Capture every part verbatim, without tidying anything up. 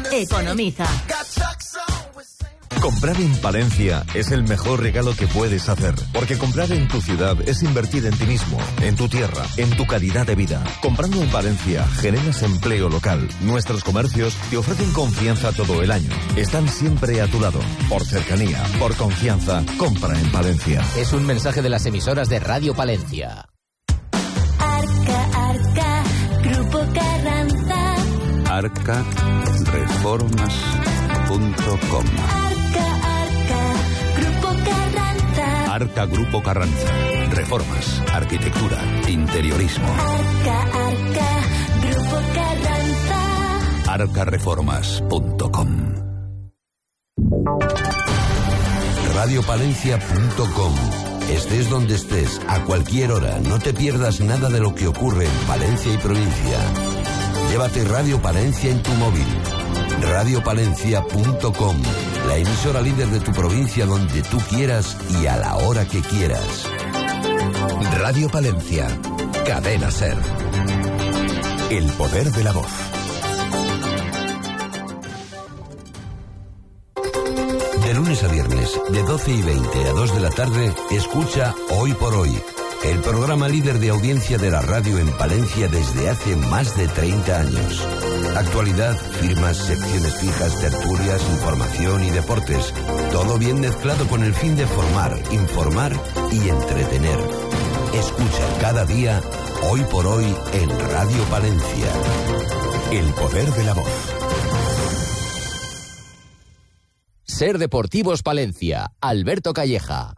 Economiza. Comprar en Palencia es el mejor regalo que puedes hacer, porque comprar en tu ciudad es invertir en ti mismo, en tu tierra, en tu calidad de vida. Comprando en Palencia generas empleo local. Nuestros comercios te ofrecen confianza todo el año. Están siempre a tu lado. Por cercanía, por confianza, compra en Palencia. Es un mensaje de las emisoras de Radio Palencia. Arca, Arca, Grupo Carranza. arca reformas punto com. Arca Grupo Carranza. Reformas, arquitectura, interiorismo. Arca, Arca, Grupo Carranza. arca reformas punto com. radio palencia punto com. Estés donde estés, a cualquier hora, no te pierdas nada de lo que ocurre en Palencia y provincia. Llévate Radio Palencia en tu móvil. radio palencia punto com, la emisora líder de tu provincia donde tú quieras y a la hora que quieras. Radio Palencia, Cadena Ser. El poder de la voz. De lunes a viernes, de doce y veinte a dos de la tarde, escucha Hoy por Hoy, el programa líder de audiencia de la radio en Palencia desde hace más de treinta años. Actualidad, firmas, secciones fijas, tertulias, información y deportes. Todo bien mezclado con el fin de formar, informar y entretener. Escucha cada día Hoy por Hoy en Radio Palencia. El poder de la voz. Ser Deportivos Palencia, Alberto Calleja.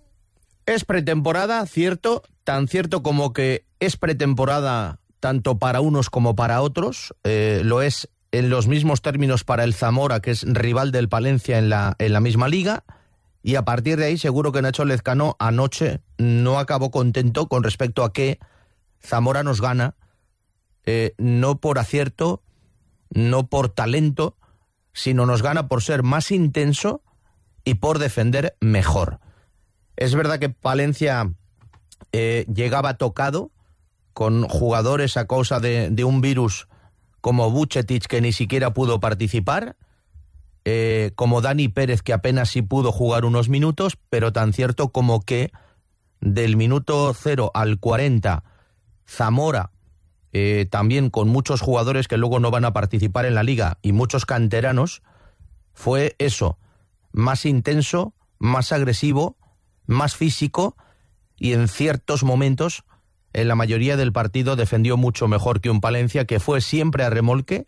Es pretemporada, cierto, tan cierto como que es pretemporada tanto para unos como para otros. Eh, lo es en los mismos términos para el Zamora, que es rival del Palencia en la, en la misma liga, y a partir de ahí seguro que Nacho Lezcano anoche no acabó contento con respecto a que Zamora nos gana, eh, no por acierto, no por talento, sino nos gana por ser más intenso y por defender mejor. Es verdad que Palencia eh, llegaba tocado con jugadores a causa de, de un virus como Vucetich, que ni siquiera pudo participar, eh, como Dani Pérez, que apenas sí pudo jugar unos minutos, pero tan cierto como que del minuto cero al cuarenta, Zamora, eh, también con muchos jugadores que luego no van a participar en la liga y muchos canteranos, fue eso, más intenso, más agresivo, más físico, y en ciertos momentos, en la mayoría del partido, defendió mucho mejor que un Palencia que fue siempre a remolque,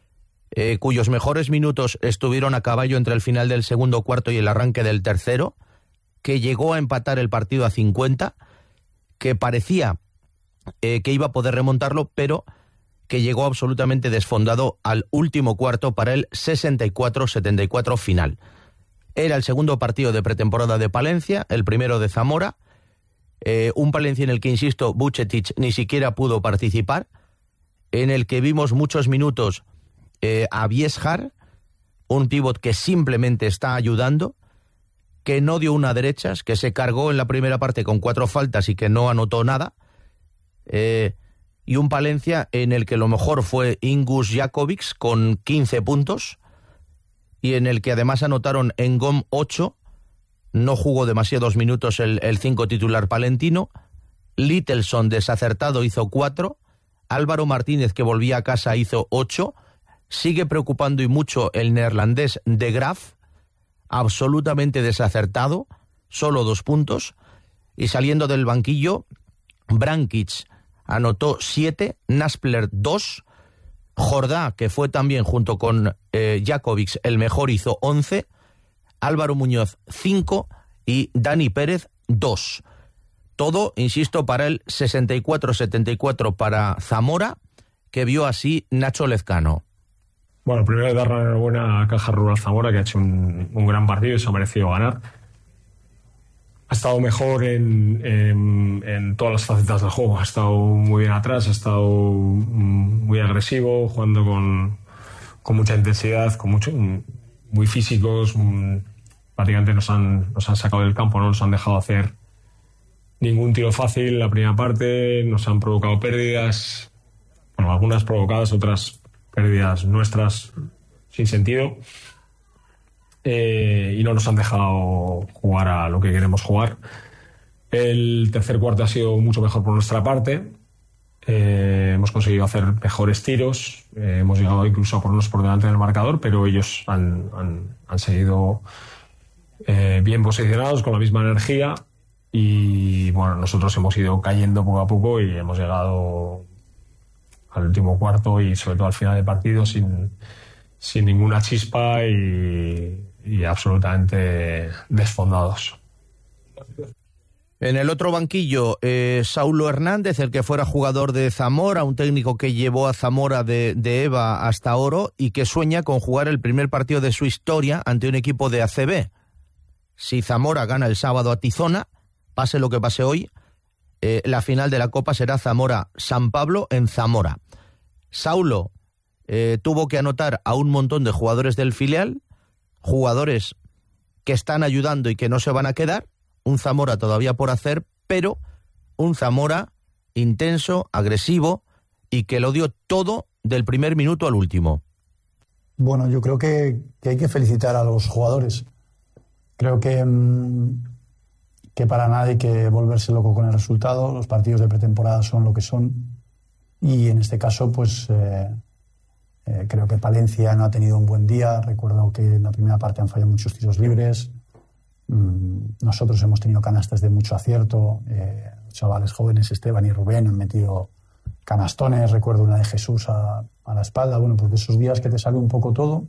eh, cuyos mejores minutos estuvieron a caballo entre el final del segundo cuarto y el arranque del tercero, que llegó a empatar el partido a cincuenta, que parecía eh, que iba a poder remontarlo, pero que llegó absolutamente desfondado al último cuarto para el sesenta y cuatro setenta y cuatro final. Era el segundo partido de pretemporada de Palencia, el primero de Zamora, eh, un Palencia en el que, insisto, Vucetich ni siquiera pudo participar, en el que vimos muchos minutos eh, a Bieshar, un pívot que simplemente está ayudando, que no dio una derechas, que se cargó en la primera parte con cuatro faltas y que no anotó nada, eh, y un Palencia en el que lo mejor fue Ingus Jakovics con quince puntos, y en el que además anotaron en Gom ocho, no jugó demasiados minutos el, el cinco titular palentino, Littelson desacertado hizo cuatro, Álvaro Martínez, que volvía a casa, hizo ocho, sigue preocupando y mucho el neerlandés De Graaf, absolutamente desacertado, solo dos puntos, y saliendo del banquillo, Brankic anotó siete, Naspler dos, Jordá, que fue también junto con eh, Jakovics el mejor, hizo once, Álvaro Muñoz cinco y Dani Pérez dos. Todo, insisto, para el sesenta y cuatro setenta y cuatro para Zamora, que vio así Nacho Lezcano. Bueno, primero dar la enhorabuena a Caja Rural Zamora, que ha hecho un, un gran partido y se ha merecido ganar. Ha estado mejor en, en, en todas las facetas del juego. Ha estado muy bien atrás, ha estado muy agresivo, jugando con, con mucha intensidad, con mucho, muy físicos. Prácticamente nos han, nos han sacado del campo, no nos han dejado hacer ningún tiro fácil en la primera parte, nos han provocado pérdidas, bueno, algunas provocadas, otras pérdidas nuestras sin sentido. Eh, y no nos han dejado jugar a lo que queremos jugar. El tercer cuarto ha sido mucho mejor por nuestra parte. Eh, hemos conseguido hacer mejores tiros, eh, hemos llegado incluso a ponernos por delante del marcador, pero ellos han, han, han seguido eh, bien posicionados, con la misma energía, y bueno, nosotros hemos ido cayendo poco a poco y hemos llegado al último cuarto y sobre todo al final del partido sin, sin ninguna chispa y, y absolutamente desfondados. En el otro banquillo, eh, Saulo Hernández, el que fuera jugador de Zamora, un técnico que llevó a Zamora de, de EVA hasta Oro y que sueña con jugar el primer partido de su historia ante un equipo de A C B. Si Zamora gana el sábado a Tizona, pase lo que pase hoy, eh, la final de la Copa será Zamora-San Pablo en Zamora. Saulo eh, tuvo que anotar a un montón de jugadores del filial, jugadores que están ayudando y que no se van a quedar, un Zamora todavía por hacer, pero un Zamora intenso, agresivo y que lo dio todo del primer minuto al último. Bueno, yo creo que, que hay que felicitar a los jugadores. Creo que, que para nada hay que volverse loco con el resultado. Los partidos de pretemporada son lo que son y en este caso pues eh, eh, creo que Palencia no ha tenido un buen día. Recuerdo que en la primera parte han fallado muchos tiros libres. Nosotros hemos tenido canastas de mucho acierto, eh, chavales jóvenes, Esteban y Rubén, han metido canastones, recuerdo una de Jesús a, a la espalda, bueno, pues de esos días que te sale un poco todo,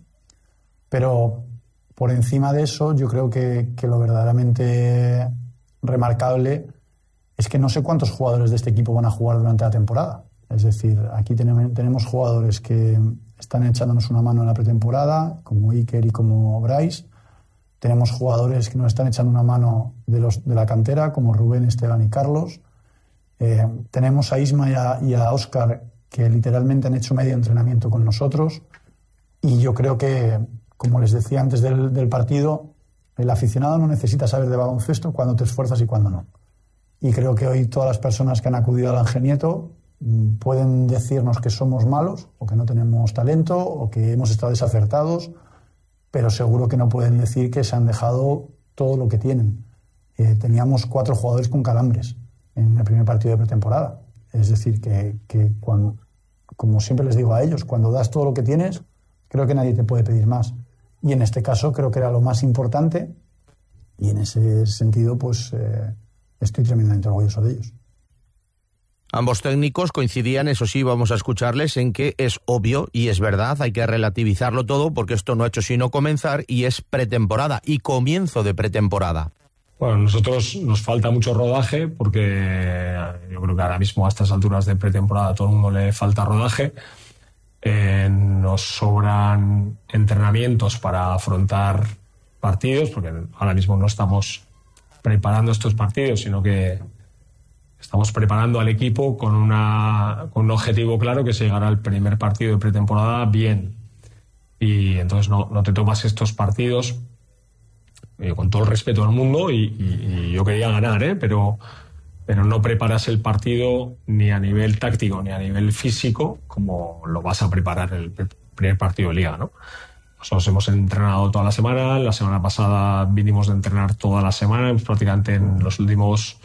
pero por encima de eso yo creo que, que lo verdaderamente remarcable es que no sé cuántos jugadores de este equipo van a jugar durante la temporada, es decir, aquí tenemos, tenemos jugadores que están echándonos una mano en la pretemporada, como Iker y como Bryce. Tenemos jugadores que nos están echando una mano de, los, de la cantera, como Rubén, Esteban y Carlos. Eh, tenemos a Isma y a, y a Óscar, que literalmente han hecho medio entrenamiento con nosotros. Y yo creo que, como les decía antes del, del partido, el aficionado no necesita saber de baloncesto cuándo te esfuerzas y cuándo no. Y creo que hoy todas las personas que han acudido al Ángel Nieto pueden decirnos que somos malos, o que no tenemos talento, o que hemos estado desacertados, pero seguro que no pueden decir que se han dejado todo lo que tienen. Eh, teníamos cuatro jugadores con calambres en el primer partido de pretemporada. Es decir, que, que cuando, como siempre les digo a ellos, cuando das todo lo que tienes, creo que nadie te puede pedir más. Y en este caso creo que era lo más importante y en ese sentido pues eh, estoy tremendamente orgulloso de ellos. Ambos técnicos coincidían, eso sí, vamos a escucharles, en que es obvio y es verdad, hay que relativizarlo todo porque esto no ha hecho sino comenzar y es pretemporada y comienzo de pretemporada. Bueno, nosotros nos falta mucho rodaje porque yo creo que ahora mismo a estas alturas de pretemporada a todo el mundo le falta rodaje. Eh, nos sobran entrenamientos para afrontar partidos porque ahora mismo no estamos preparando estos partidos, sino que estamos preparando al equipo con, una, con un objetivo claro, que es llegar al primer partido de pretemporada bien. Y entonces no, no te tomas estos partidos eh, con todo el respeto del mundo y, y, y yo quería ganar, ¿eh? pero, pero no preparas el partido ni a nivel táctico ni a nivel físico como lo vas a preparar el primer partido de liga, ¿no? Nosotros hemos entrenado toda la semana, la semana pasada vinimos de entrenar toda la semana, prácticamente en los últimos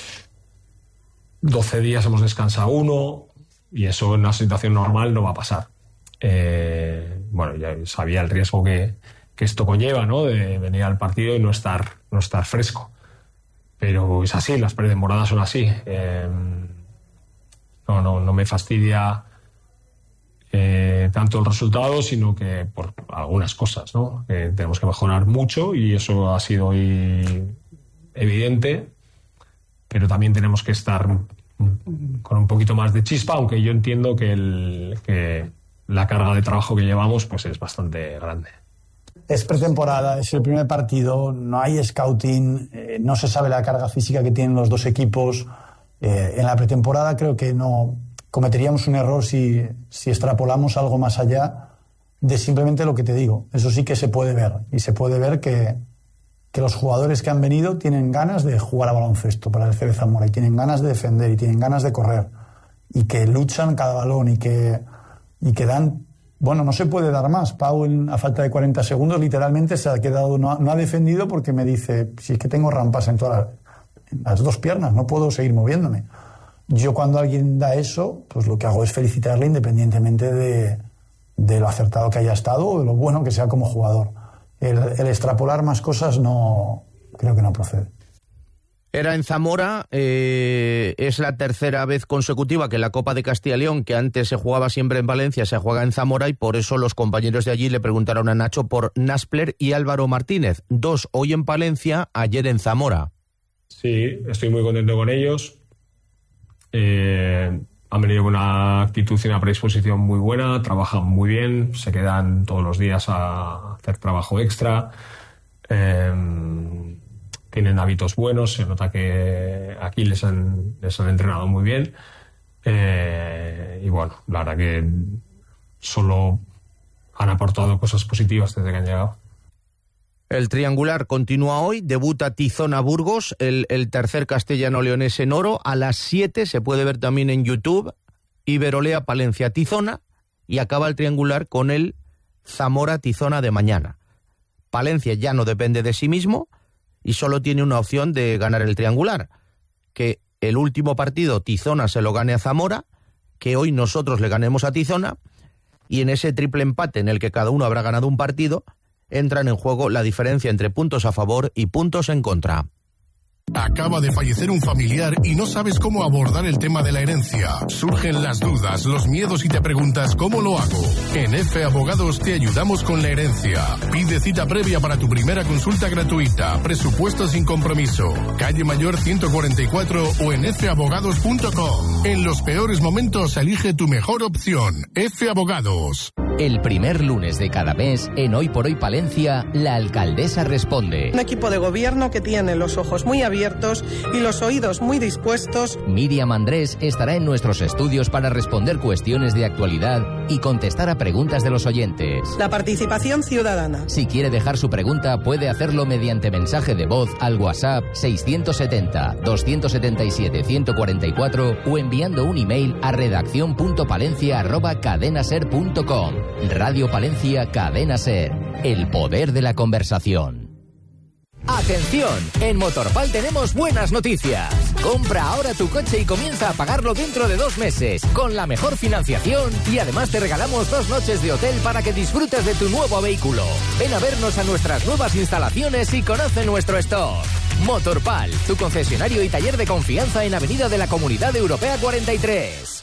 doce días hemos descansado uno y eso en una situación normal no va a pasar. Eh, bueno, ya sabía el riesgo que, que esto conlleva, ¿no? De venir al partido y no estar, no estar fresco. Pero es así, las pretemporadas son así. Eh, no, no, no me fastidia eh, tanto el resultado, sino que por algunas cosas, ¿no? Eh, tenemos que mejorar mucho y eso ha sido hoy evidente. Pero también tenemos que estar con un poquito más de chispa, aunque yo entiendo que, el, que la carga de trabajo que llevamos pues es bastante grande. Es pretemporada, es el primer partido, no hay scouting, eh, no se sabe la carga física que tienen los dos equipos. Eh, en la pretemporada creo que no cometeríamos un error si, si extrapolamos algo más allá de simplemente lo que te digo. Eso sí que se puede ver, y se puede ver que que los jugadores que han venido tienen ganas de jugar a baloncesto para el C B Zamora y tienen ganas de defender y tienen ganas de correr y que luchan cada balón y que, y que dan bueno, no se puede dar más. Pau, en, a falta de cuarenta segundos, literalmente se ha quedado, no ha, no ha defendido porque me dice, si es que tengo rampas en todas las, en las dos piernas, no puedo seguir moviéndome. Yo cuando alguien da eso, pues lo que hago es felicitarle independientemente de, de lo acertado que haya estado o de lo bueno que sea como jugador. El, el extrapolar más cosas no, creo que no procede. Era en Zamora, eh, es la tercera vez consecutiva que la Copa de Castilla y León, que antes se jugaba siempre en Valencia, se juega en Zamora, y por eso los compañeros de allí le preguntaron a Nacho por Naspler y Álvaro Martínez. Dos hoy en Palencia, ayer en Zamora. Sí, estoy muy contento con ellos. Eh, han venido con una actitud y una predisposición muy buena, trabajan muy bien, se quedan todos los días a hacer trabajo extra. Eh, Tienen hábitos buenos, se nota que aquí les han, les han entrenado muy bien. Eh, y bueno, la verdad que solo han aportado cosas positivas desde que han llegado. El triangular continúa hoy, debuta Tizona Burgos, el, el tercer castellano-leonés en oro. A las siete se puede ver también en YouTube, Iberolea Palencia Tizona, y acaba el triangular con el Zamora Tizona de mañana. Palencia ya no depende de sí mismo y solo tiene una opción de ganar el triangular, que el último partido Tizona se lo gane a Zamora, que hoy nosotros le ganemos a Tizona, y en ese triple empate en el que cada uno habrá ganado un partido, entran en juego la diferencia entre puntos a favor y puntos en contra. Acaba de fallecer un familiar y no sabes cómo abordar el tema de la herencia. Surgen las dudas, los miedos y te preguntas ¿cómo lo hago? En F Abogados te ayudamos con la herencia. Pide cita previa para tu primera consulta gratuita. Presupuesto sin compromiso. Calle Mayor ciento cuarenta y cuatro o en f abogados punto com. En los peores momentos elige tu mejor opción. F Abogados. El primer lunes de cada mes, en Hoy por Hoy Palencia, la alcaldesa responde. Un equipo de gobierno que tiene los ojos muy abiertos y los oídos muy dispuestos. Miriam Andrés estará en nuestros estudios para responder cuestiones de actualidad y contestar a preguntas de los oyentes. La participación ciudadana. Si quiere dejar su pregunta, puede hacerlo mediante mensaje de voz al WhatsApp seiscientos setenta, doscientos setenta y siete, ciento cuarenta y cuatro o enviando un email a redacción punto palencia arroba cadenaser punto com. Radio Palencia, Cadena Ser, el poder de la conversación. ¡Atención! En Motorpal tenemos buenas noticias. Compra ahora tu coche y comienza a pagarlo dentro de dos meses, con la mejor financiación, y además te regalamos dos noches de hotel para que disfrutes de tu nuevo vehículo. Ven a vernos a nuestras nuevas instalaciones y conoce nuestro stock. Motorpal, tu concesionario y taller de confianza en Avenida de la Comunidad Europea cuarenta y tres.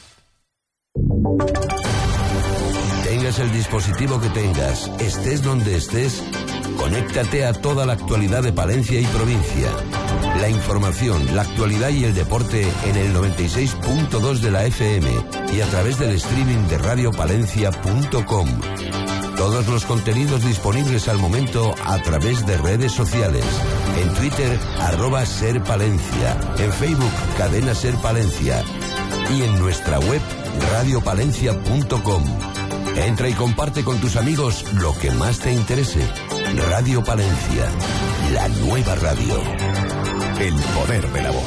Tengas el dispositivo que tengas, estés donde estés, conéctate a toda la actualidad de Palencia y provincia. La información, la actualidad y el deporte en el noventa y seis punto dos de la F M y a través del streaming de radio palencia punto com. Todos los contenidos disponibles al momento a través de redes sociales. En Twitter, arroba Ser Palencia. En Facebook, Cadena Ser Palencia. Y en nuestra web, radio palencia punto com. Entra y comparte con tus amigos lo que más te interese. Radio Palencia, la nueva radio. El poder de la voz.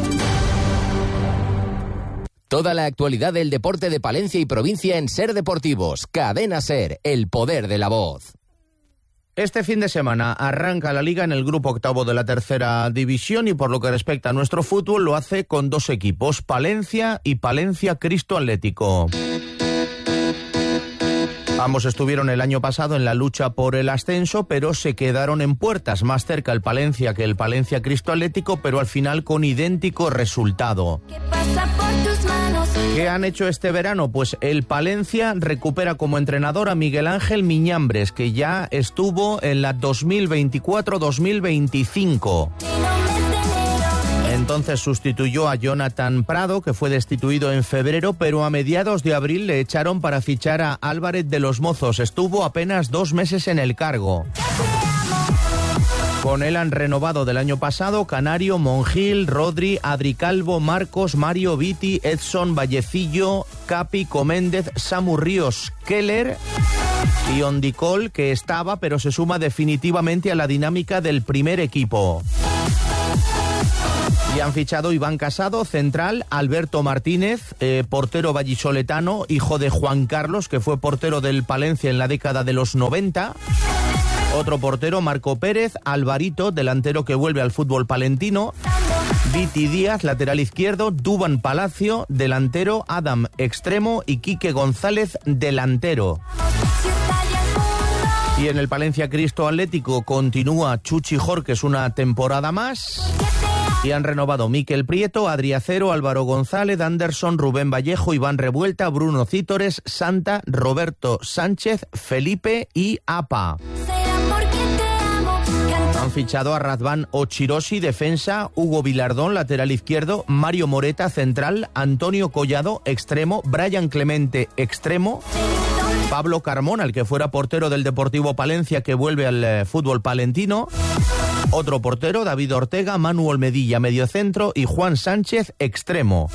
Toda la actualidad del deporte de Palencia y provincia en Ser Deportivos. Cadena Ser, el poder de la voz. Este fin de semana arranca la Liga en el grupo octavo de la tercera división y por lo que respecta a nuestro fútbol lo hace con dos equipos, Palencia y Palencia Cristo Atlético. Ambos estuvieron el año pasado en la lucha por el ascenso, pero se quedaron en puertas, más cerca el Palencia que el Palencia Cristo Atlético, pero al final con idéntico resultado. ¿Qué pasa por tus manos? ¿Qué han hecho este verano? Pues el Palencia recupera como entrenador a Miguel Ángel Miñambres, que ya estuvo en la dos mil veinticuatro dos mil veinticinco. Entonces sustituyó a Jonathan Prado, que fue destituido en febrero, pero a mediados de abril le echaron para fichar a Álvarez de los Mozos. Estuvo apenas dos meses en el cargo. Con él han renovado del año pasado Canario, Mongil, Rodri, Adri Calvo, Marcos, Mario Viti, Edson, Vallecillo, Capi, Coméndez, Samu Ríos, Keller y Ondicol, que estaba pero se suma definitivamente a la dinámica del primer equipo. Y han fichado Iván Casado, central, Alberto Martínez, eh, portero vallisoletano, hijo de Juan Carlos, que fue portero del Palencia en la década de los noventa. Otro portero, Marco Pérez, Alvarito, delantero que vuelve al fútbol palentino. Viti Díaz, lateral izquierdo, Duván Palacio, delantero, Adam, extremo y Quique González, delantero. Y en el Palencia Cristo Atlético continúa Chuchi Jorques una temporada más. Y han renovado Miquel Prieto, Adriacero, Álvaro González, Anderson, Rubén Vallejo, Iván Revuelta, Bruno Cítores, Santa, Roberto Sánchez, Felipe y Apa. Han fichado a Radván Ochirosi, defensa, Hugo Vilardón, lateral izquierdo, Mario Moreta, central, Antonio Collado, extremo, Brian Clemente, extremo, Pablo Carmona, el que fuera portero del Deportivo Palencia, que vuelve al eh, fútbol palentino. Otro portero, David Ortega, Manu Olmedilla, mediocentro, y Juan Sánchez, extremo.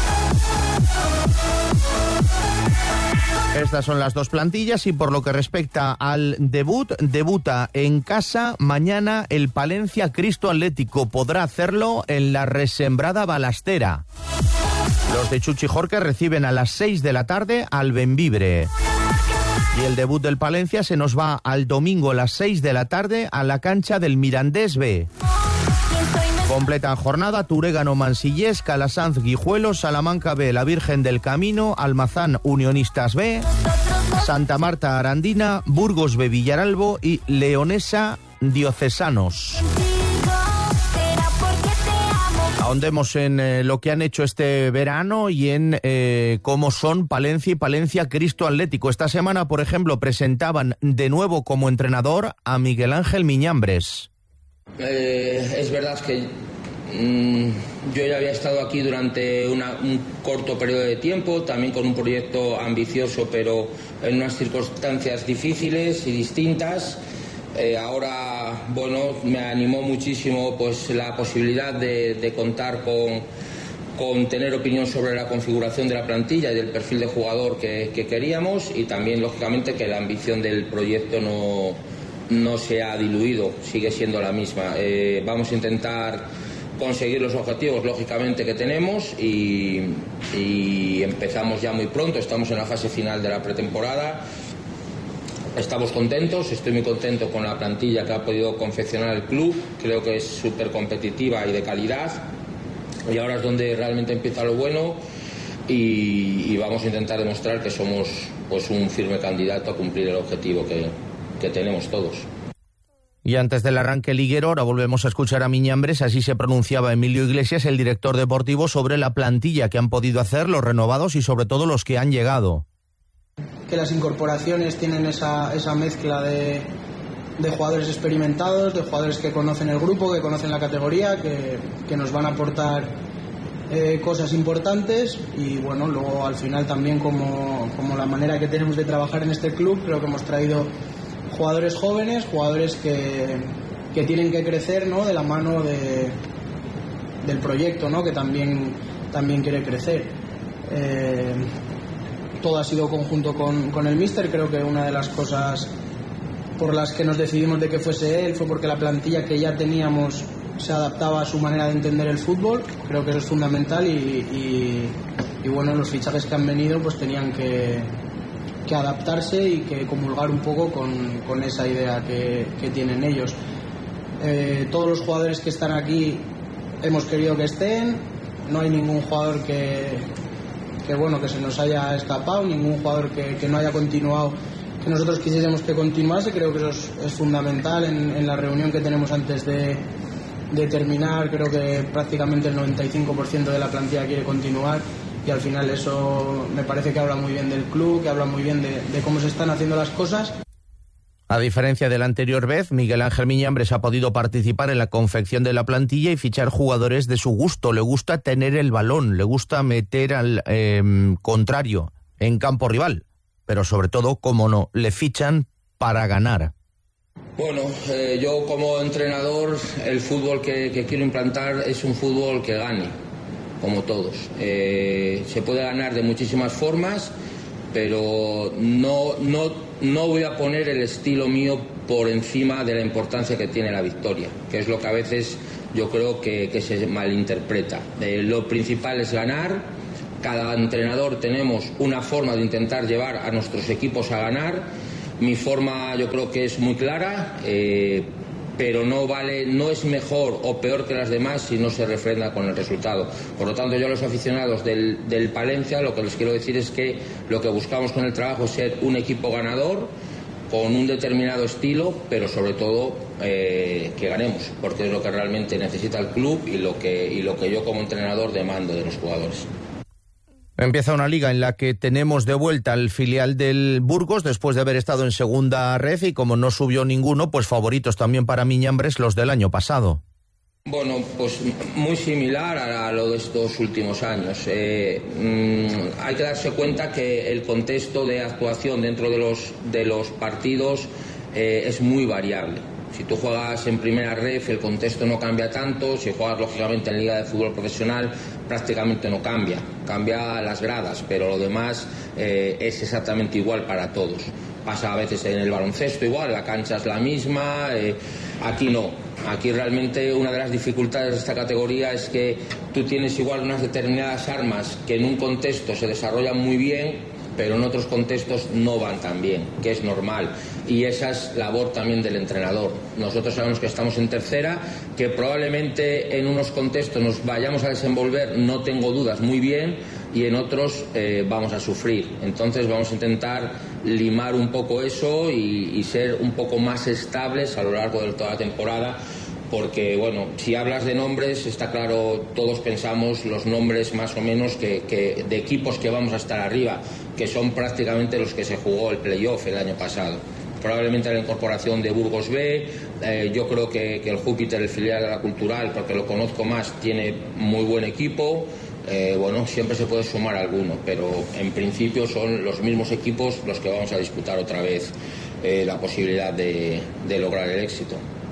Estas son las dos plantillas y por lo que respecta al debut, debuta en casa mañana el Palencia Cristo Atlético. Podrá hacerlo en la resembrada Balastera. Los de Chuchi Jorque reciben a las seis de la tarde al Bembibre. Y el debut del Palencia se nos va al domingo a las seis de la tarde a la cancha del Mirandés B. Completan jornada Turégano Mansillés, Calasanz Guijuelo, Salamanca B, La Virgen del Camino, Almazán Unionistas B, Santa Marta Arandina, Burgos B Villaralbo y Leonesa Diocesanos. Ahondemos en eh, lo que han hecho este verano y en eh, cómo son Palencia y Palencia Cristo Atlético. Esta semana, por ejemplo, presentaban de nuevo como entrenador a Miguel Ángel Miñambres. Eh, es verdad que mmm, yo ya había estado aquí durante una, un corto periodo de tiempo, también con un proyecto ambicioso, pero en unas circunstancias difíciles y distintas. Eh, ahora, bueno, me animó muchísimo pues la posibilidad de, de contar con, con tener opinión sobre la configuración de la plantilla y del perfil de jugador que, que queríamos, y también, lógicamente, que la ambición del proyecto no, no se ha diluido, sigue siendo la misma. Eh, vamos a intentar conseguir los objetivos, lógicamente, que tenemos y, y empezamos ya muy pronto, estamos en la fase final de la pretemporada. Estamos contentos, estoy muy contento con la plantilla que ha podido confeccionar el club, creo que es súper competitiva y de calidad, y ahora es donde realmente empieza lo bueno, y, y vamos a intentar demostrar que somos pues un firme candidato a cumplir el objetivo que, que tenemos todos. Y antes del arranque liguero, ahora volvemos a escuchar a Miñambres, así se pronunciaba Emilio Iglesias, el director deportivo, sobre la plantilla que han podido hacer, los renovados y sobre todo los que han llegado. Que las incorporaciones tienen esa, esa mezcla de, de jugadores experimentados, de jugadores que conocen el grupo, que conocen la categoría, que, que nos van a aportar eh, cosas importantes, y bueno, luego al final también como, como la manera que tenemos de trabajar en este club, creo que hemos traído jugadores jóvenes, jugadores que, que tienen que crecer, ¿no?, de la mano de, del proyecto, ¿no?, que también, también quiere crecer. Eh, todo ha sido conjunto con, con el míster. Creo que una de las cosas por las que nos decidimos de que fuese él fue porque la plantilla que ya teníamos se adaptaba a su manera de entender el fútbol. Creo que eso es fundamental, y, y, y bueno, los fichajes que han venido pues tenían que, que adaptarse y que comulgar un poco con, con esa idea que, que tienen ellos. Eh, todos los jugadores que están aquí hemos querido que estén, no hay ningún jugador que que bueno que se nos haya escapado, ningún jugador que, que no haya continuado, que nosotros quisiésemos que continuase. Creo que eso es, es fundamental. En, en la reunión que tenemos antes de, de terminar, creo que prácticamente el noventa y cinco por ciento de la plantilla quiere continuar, y al final eso me parece que habla muy bien del club, que habla muy bien de, de cómo se están haciendo las cosas. A diferencia de la anterior vez, Miguel Ángel Miñambres ha podido participar en la confección de la plantilla y fichar jugadores de su gusto. Le gusta tener el balón, le gusta meter al eh, contrario en campo rival, pero sobre todo, como no, le fichan para ganar. Bueno, eh, yo como entrenador, el fútbol que, que quiero implantar es un fútbol que gane, como todos. Eh, se puede ganar de muchísimas formas, pero no, no, no voy a poner el estilo mío por encima de la importancia que tiene la victoria, que es lo que a veces yo creo que, que se malinterpreta. Eh, lo principal es ganar. Cada entrenador tenemos una forma de intentar llevar a nuestros equipos a ganar. Mi forma yo creo que es muy clara, eh, pero no vale, no es mejor o peor que las demás si no se refrenda con el resultado. Por lo tanto, yo a los aficionados del, del Palencia lo que les quiero decir es que lo que buscamos con el trabajo es ser un equipo ganador, con un determinado estilo, pero sobre todo eh, que ganemos, porque es lo que realmente necesita el club y lo que, y lo que yo como entrenador demando de los jugadores. Empieza una liga en la que tenemos de vuelta al filial del Burgos después de haber estado en segunda red y como no subió ninguno, pues favoritos también para Miñambres los del año pasado. Bueno, pues muy similar a lo de estos últimos años. Eh, mmm, hay que darse cuenta que el contexto de actuación dentro de los, de los partidos eh, es muy variable. Si tú juegas en primera ref, el contexto no cambia tanto. Si juegas, lógicamente, en Liga de Fútbol Profesional, prácticamente no cambia. Cambia las gradas, pero lo demás eh, es exactamente igual para todos. Pasa a veces en el baloncesto igual, la cancha es la misma. Eh, aquí no. Aquí realmente una de las dificultades de esta categoría es que tú tienes igual unas determinadas armas que en un contexto se desarrollan muy bien, pero en otros contextos no van tan bien, que es normal. Y esa es labor también del entrenador. Nosotros sabemos que estamos en tercera, que probablemente en unos contextos nos vayamos a desenvolver, no tengo dudas, muy bien, y en otros eh, vamos a sufrir. Entonces vamos a intentar limar un poco eso y, y ser un poco más estables a lo largo de toda la temporada. Porque, bueno, si hablas de nombres, está claro, todos pensamos los nombres más o menos que, que de equipos que vamos a estar arriba, que son prácticamente los que se jugó el playoff el año pasado. Probablemente la incorporación de Burgos B, eh, yo creo que, que el Júpiter, el filial de la Cultural, porque lo conozco más, tiene muy buen equipo. Eh, bueno, siempre se puede sumar alguno, pero en principio son los mismos equipos los que vamos a disputar otra vez eh, la posibilidad de, de lograr el éxito.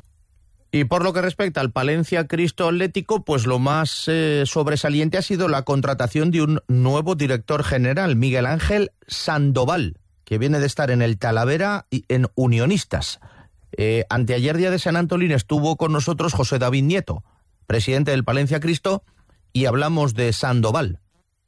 Y por lo que respecta al Palencia Cristo Atlético, pues lo más eh, sobresaliente ha sido la contratación de un nuevo director general, Miguel Ángel Sandoval, que viene de estar en el Talavera y en Unionistas. Eh, anteayer, día de San Antolín, estuvo con nosotros José David Nieto, presidente del Palencia Cristo, y hablamos de Sandoval.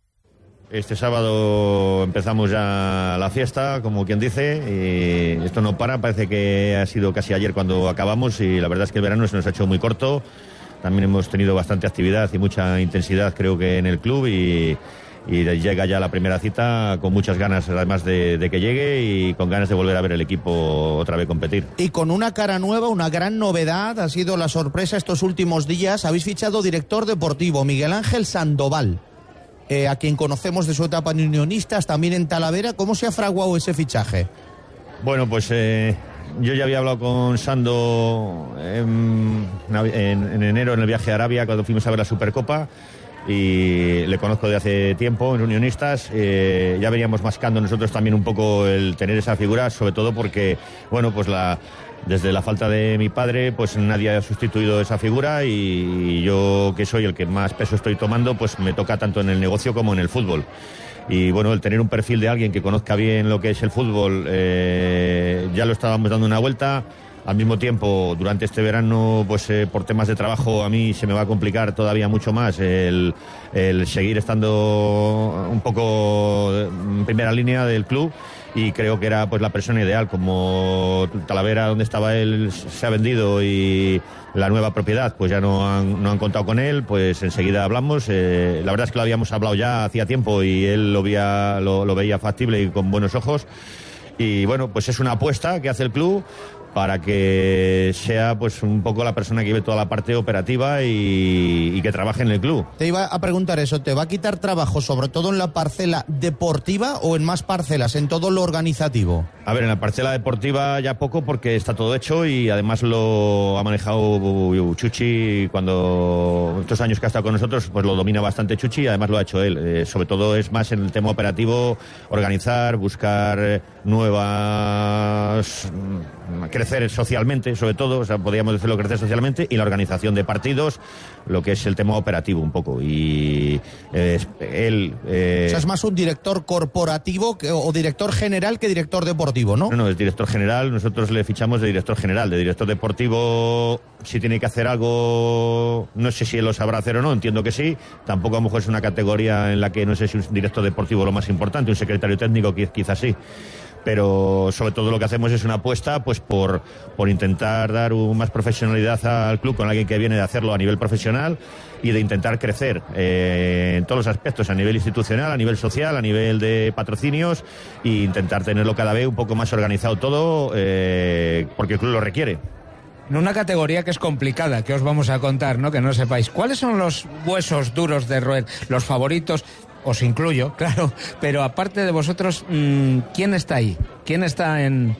Este sábado empezamos ya la fiesta, como quien dice, y esto no para, parece que ha sido casi ayer cuando acabamos y la verdad es que el verano se nos ha hecho muy corto. También hemos tenido bastante actividad y mucha intensidad, creo que en el club, y, y llega ya la primera cita con muchas ganas además de, de que llegue y con ganas de volver a ver el equipo otra vez competir. Y con una cara nueva, una gran novedad, ha sido la sorpresa estos últimos días, habéis fichado director deportivo, Miguel Ángel Sandoval. Eh, a quien conocemos de su etapa en Unionistas, también en Talavera. ¿Cómo se ha fraguado ese fichaje? Bueno, pues eh, yo ya había hablado con Sando en, en, en enero en el viaje a Arabia, cuando fuimos a ver la Supercopa, y le conozco de hace tiempo en Unionistas. Eh, ya veníamos mascando nosotros también un poco el tener esa figura, sobre todo porque, bueno, pues la... Desde la falta de mi padre, pues nadie ha sustituido esa figura y yo, que soy el que más peso estoy tomando, pues me toca tanto en el negocio como en el fútbol. Y bueno, el tener un perfil de alguien que conozca bien lo que es el fútbol, eh, ya lo estábamos dando una vuelta. Al mismo tiempo, durante este verano, pues eh, por temas de trabajo a mí se me va a complicar todavía mucho más el, el seguir estando un poco en primera línea del club. Y creo que era pues la persona ideal, como Talavera, donde estaba él, se ha vendido y la nueva propiedad pues ya no han, no han contado con él, pues enseguida hablamos. Eh, la verdad es que lo habíamos hablado ya hacía tiempo y él lo veía, lo, lo veía factible y con buenos ojos. Y bueno, pues es una apuesta que hace el club para que sea pues un poco la persona que lleve toda la parte operativa y, y que trabaje en el club. Te iba a preguntar eso, ¿te va a quitar trabajo sobre todo en la parcela deportiva o en más parcelas, en todo lo organizativo? A ver, en la parcela deportiva ya poco porque está todo hecho y además lo ha manejado Chuchi cuando estos años que ha estado con nosotros, pues lo domina bastante Chuchi y además lo ha hecho él. Eh, sobre todo es más en el tema operativo, organizar, buscar nuevas crecer socialmente, sobre todo, o sea, podríamos decirlo, crecer socialmente, y la organización de partidos, lo que es el tema operativo un poco. Y eh, él... Eh... O sea, es más un director corporativo que, o director general que director deportivo, ¿no? No, no, es director general. Nosotros le fichamos de director general. De director deportivo, si tiene que hacer algo, no sé si él lo sabrá hacer o no, entiendo que sí. Tampoco a lo mejor es una categoría en la que no sé si un director deportivo es lo más importante, un secretario técnico quizás sí. Pero sobre todo lo que hacemos es una apuesta pues por, por intentar dar un, más profesionalidad al club con alguien que viene de hacerlo a nivel profesional y de intentar crecer eh, en todos los aspectos, a nivel institucional, a nivel social, a nivel de patrocinios, e intentar tenerlo cada vez un poco más organizado todo eh, porque el club lo requiere. En una categoría que es complicada, que os vamos a contar, ¿no? Que no sepáis. ¿Cuáles son los huesos duros de roer, los favoritos? Os incluyo, claro, pero aparte de vosotros, mmm, ¿quién está ahí? ¿Quién está en...?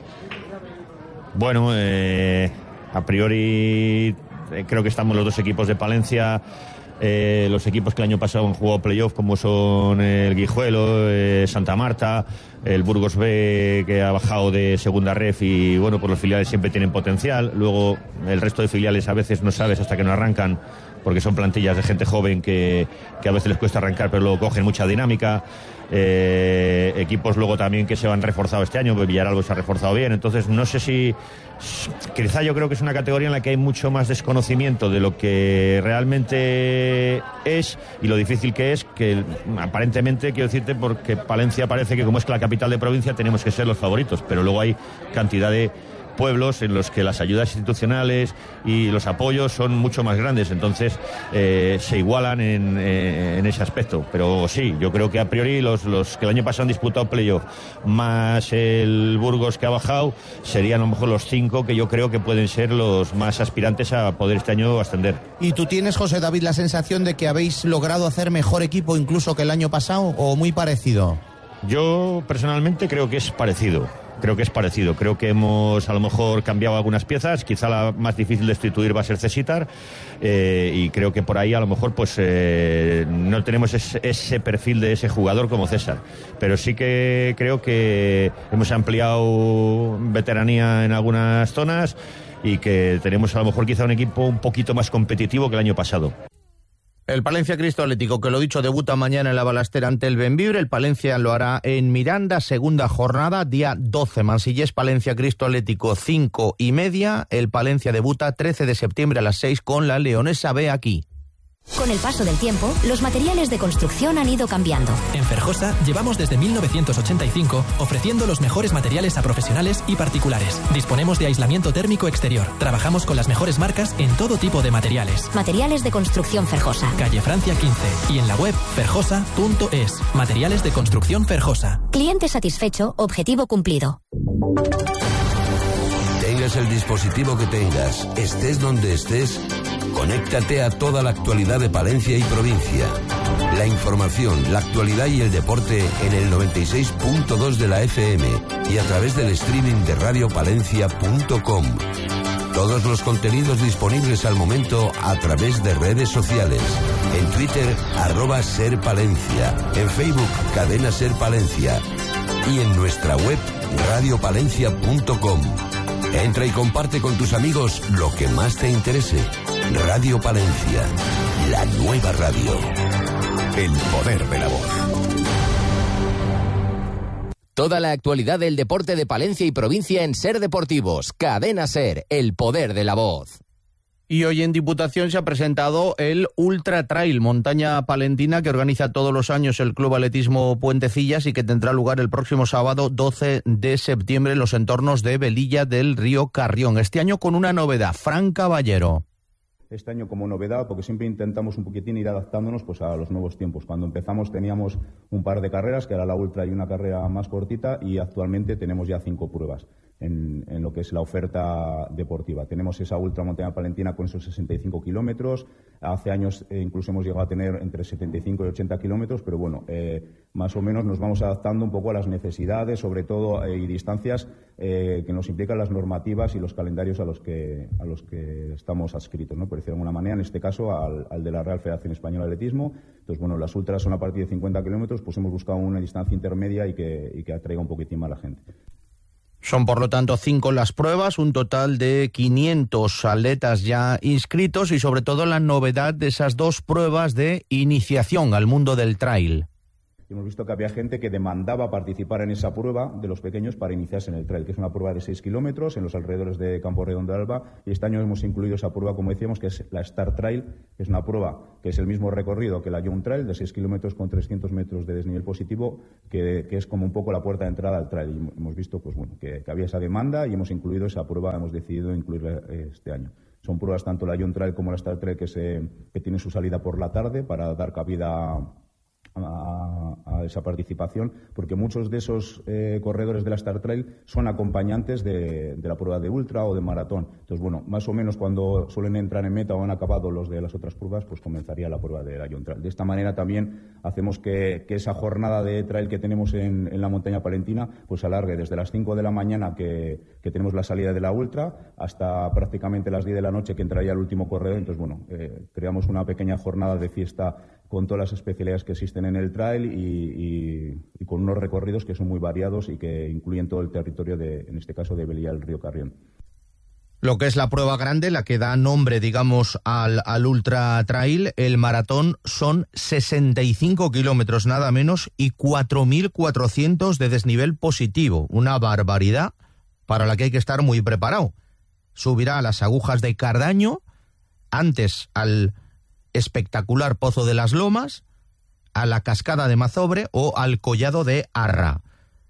Bueno, eh, a priori eh, creo que estamos los dos equipos de Palencia, eh, los equipos que el año pasado han jugado playoff, como son el Guijuelo, eh, Santa Marta, el Burgos B, que ha bajado de segunda ref, y bueno, pues los filiales siempre tienen potencial. Luego el resto de filiales a veces no sabes hasta que no arrancan, porque son plantillas de gente joven que, que a veces les cuesta arrancar, pero luego cogen mucha dinámica. Eh, equipos luego también que se han reforzado este año, Villaralbo se ha reforzado bien. Entonces no sé si, quizá yo creo que es una categoría en la que hay mucho más desconocimiento de lo que realmente es y lo difícil que es, que aparentemente, quiero decirte, porque Palencia parece que como es la capital de provincia tenemos que ser los favoritos, pero luego hay cantidad de pueblos en los que las ayudas institucionales y los apoyos son mucho más grandes, entonces eh, se igualan en, eh, en ese aspecto. Pero sí, yo creo que a priori los, los que el año pasado han disputado playoff más el Burgos que ha bajado serían a lo mejor los cinco que yo creo que pueden ser los más aspirantes a poder este año ascender. ¿Y tú tienes, José David, la sensación de que habéis logrado hacer mejor equipo incluso que el año pasado o muy parecido? Yo personalmente creo que es parecido. Creo que es parecido. Creo que hemos a lo mejor cambiado algunas piezas. Quizá la más difícil de sustituir va a ser Cesitar. Eh, y creo que por ahí a lo mejor pues eh, no tenemos ese, ese perfil de ese jugador como César. Pero sí que creo que hemos ampliado veteranía en algunas zonas y que tenemos a lo mejor quizá un equipo un poquito más competitivo que el año pasado. El Palencia Cristo Atlético, que lo dicho, debuta mañana en la Balastera ante el Bembibre. El Palencia lo hará en Miranda, segunda jornada, día doce. Mansillés, Palencia Cristo Atlético, cinco y media. El Palencia debuta trece de septiembre a las seis con la Leonesa B aquí. Con el paso del tiempo, los materiales de construcción han ido cambiando. En Ferjosa llevamos desde mil novecientos ochenta y cinco ofreciendo los mejores materiales a profesionales y particulares. Disponemos de aislamiento térmico exterior. Trabajamos con las mejores marcas en todo tipo de materiales. Materiales de construcción Ferjosa. Calle Francia quince y en la web ferjosa punto es. Materiales de construcción Ferjosa. Cliente satisfecho, objetivo cumplido. Tengas el dispositivo que tengas, estés donde estés, conéctate a toda la actualidad de Palencia y provincia. La información, la actualidad y el deporte en el noventa y seis punto dos de la F M y a través del streaming de radio palencia punto com. Todos los contenidos disponibles al momento a través de redes sociales. En Twitter, arroba Ser Palencia. En Facebook, Cadena Ser Palencia. Y en nuestra web, radio palencia punto com. Entra y comparte con tus amigos lo que más te interese. Radio Palencia, la nueva radio. El poder de la voz. Toda la actualidad del deporte de Palencia y provincia en Ser Deportivos. Cadena Ser, el poder de la voz. Y hoy en Diputación se ha presentado el Ultra Trail, montaña palentina que organiza todos los años el Club Atletismo Puentecillas y que tendrá lugar el próximo sábado doce de septiembre en los entornos de Velilla del Río Carrión. Este año con una novedad, Fran Caballero. Este año como novedad, porque siempre intentamos un poquitín ir adaptándonos pues a los nuevos tiempos. Cuando empezamos teníamos un par de carreras, que era la Ultra y una carrera más cortita, y actualmente tenemos ya cinco pruebas en, en lo que es la oferta deportiva. Tenemos esa Ultra Montaña Palentina con esos sesenta y cinco kilómetros. Hace años eh, incluso hemos llegado a tener entre setenta y cinco y ochenta kilómetros, pero bueno, eh, más o menos nos vamos adaptando un poco a las necesidades, sobre todo, eh, y distancias eh, que nos implican las normativas y los calendarios a los que, a los que estamos adscritos, ¿no? Por decirlo de alguna manera, en este caso al, al de la Real Federación Española de Atletismo. Entonces, bueno, las ultras son a partir de cincuenta kilómetros, pues hemos buscado una distancia intermedia y que, y que atraiga un poquitín más a la gente. Son, por lo tanto, cinco las pruebas, un total de quinientos atletas ya inscritos y, sobre todo, la novedad de esas dos pruebas de iniciación al mundo del trail. Hemos visto que había gente que demandaba participar en esa prueba de los pequeños para iniciarse en el trail, que es una prueba de seis kilómetros en los alrededores de Campo Redondo de Alba, y este año hemos incluido esa prueba, como decíamos, que es la Star Trail, que es una prueba que es el mismo recorrido que la Young Trail, de seis kilómetros con trescientos metros de desnivel positivo, que, que es como un poco la puerta de entrada al trail. Y hemos visto pues bueno que, que había esa demanda y hemos incluido esa prueba, hemos decidido incluirla este año. Son pruebas tanto la Young Trail como la Star Trail que, se, que tienen su salida por la tarde para dar cabida a A, a esa participación, porque muchos de esos eh, corredores de la Star Trail son acompañantes de, de la prueba de ultra o de maratón. Entonces, bueno, más o menos cuando suelen entrar en meta o han acabado los de las otras pruebas, pues comenzaría la prueba de la Young Trail. De esta manera también hacemos que, que esa jornada de trail que tenemos en, en la montaña palentina pues alargue desde las cinco de la mañana que, que tenemos la salida de la ultra hasta prácticamente las diez de la noche que entraría el último corredor. Entonces, bueno, eh, creamos una pequeña jornada de fiesta con todas las especialidades que existen en el trail y, y, y con unos recorridos que son muy variados y que incluyen todo el territorio, de, en este caso, de Belilla del Río Carrión. Lo que es la prueba grande, la que da nombre, digamos, al, al Ultra Trail, el maratón, son sesenta y cinco kilómetros nada menos y cuatro mil cuatrocientos de desnivel positivo. Una barbaridad para la que hay que estar muy preparado. Subirá a las agujas de Cardaño, antes al espectacular Pozo de las Lomas, a la Cascada de Mazobre o al Collado de Arra.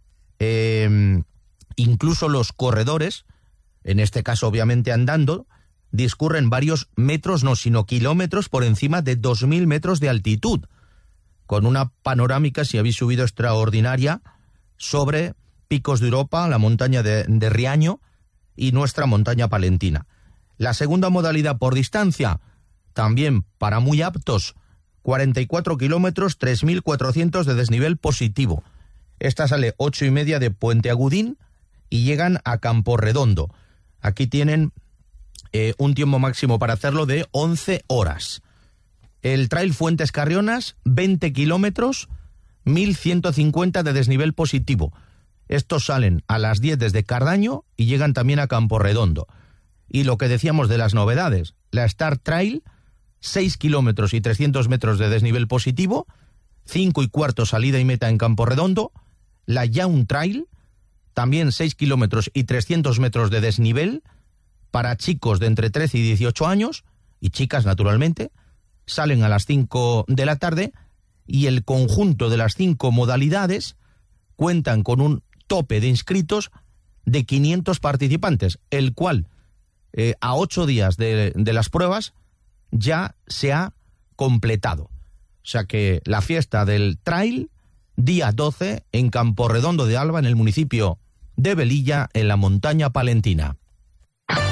Eh, incluso los corredores, en este caso obviamente andando, discurren varios metros, no, sino kilómetros por encima de dos mil metros de altitud, con una panorámica, si habéis subido, extraordinaria sobre Picos de Europa, la montaña de, de Riaño y nuestra montaña palentina. La segunda modalidad por distancia, también para muy aptos, cuarenta y cuatro kilómetros, tres mil cuatrocientos de desnivel positivo. Esta sale ocho y media de Puente Agudín y llegan a Campo Redondo. Aquí tienen eh, un tiempo máximo para hacerlo de once horas. El Trail Fuentes Carrionas, veinte kilómetros, mil ciento cincuenta de desnivel positivo. Estos salen a las diez desde Cardaño y llegan también a Campo Redondo. Y lo que decíamos de las novedades, la Star Trail, seis kilómetros y trescientos metros de desnivel positivo, cinco y cuarto salida y meta en Campo Redondo. La Young Trail, también seis kilómetros y trescientos metros de desnivel para chicos de entre trece y dieciocho años, y chicas naturalmente, salen a las cinco de la tarde, y el conjunto de las cinco modalidades cuentan con un tope de inscritos de quinientos participantes, el cual eh, a ocho días de, de las pruebas ya se ha completado. O sea que la fiesta del trail, día doce, en Campo Redondo de Alba, en el municipio de Belilla, en la montaña palentina.